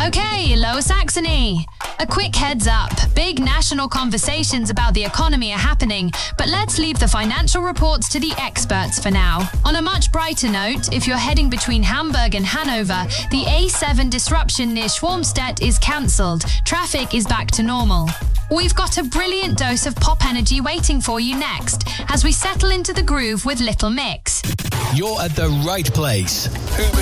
Okay, Lower Saxony. A quick heads up. Big national conversations about the economy are happening, but let's leave the financial reports to the experts for now. On a much brighter note, if you're heading between Hamburg and Hanover, the A7 disruption near Schwarmstedt is cancelled. Traffic is back to normal. We've got a brilliant dose of pop energy waiting for you next, as we settle into the groove with Little Mix. You're at the right place.